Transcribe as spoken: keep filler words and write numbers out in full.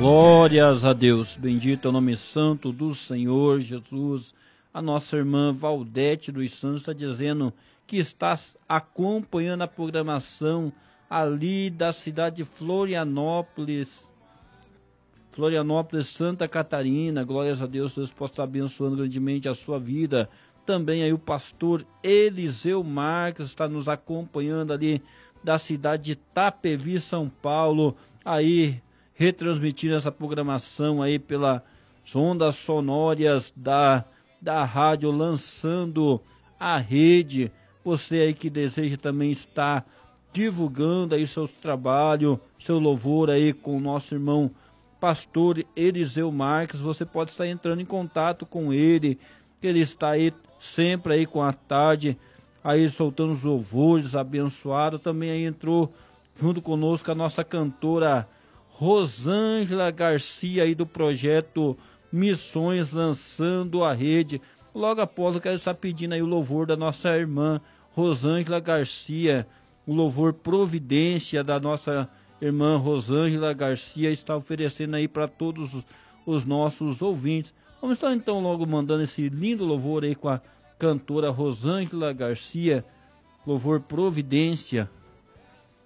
Glórias a Deus, bendito é o nome santo do Senhor Jesus. A nossa irmã Valdete dos Santos está dizendo que está acompanhando a programação ali da cidade de Florianópolis, Florianópolis, Santa Catarina. Glórias a Deus, Deus possa estar abençoando grandemente a sua vida. Também aí o pastor Eliseu Marques está nos acompanhando ali da cidade de Itapevi, São Paulo, aí retransmitindo essa programação aí pelas ondas sonoras da, da rádio, lançando a rede. Você aí que deseja também estar divulgando aí seu trabalho, seu louvor aí com o nosso irmão pastor Eliseu Marques, você pode estar entrando em contato com ele, que ele está aí sempre aí com a tarde, aí soltando os louvores, abençoado. Também aí entrou junto conosco a nossa cantora Rosângela Garcia aí do projeto Missões, lançando a rede. Logo após eu quero estar pedindo aí o louvor da nossa irmã Rosângela Garcia, o louvor Providência da nossa irmã Rosângela Garcia está oferecendo aí para todos os nossos ouvintes. Vamos estar então logo mandando esse lindo louvor aí com a cantora Rosângela Garcia, louvor Providência.